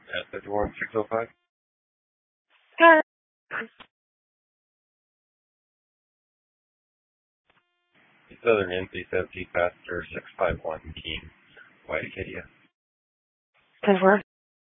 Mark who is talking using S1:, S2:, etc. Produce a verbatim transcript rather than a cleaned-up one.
S1: At fifty-one six oh five?
S2: Good.
S1: Southern N C seventeen passenger six five one Keene, White Acadia.
S2: Ten four.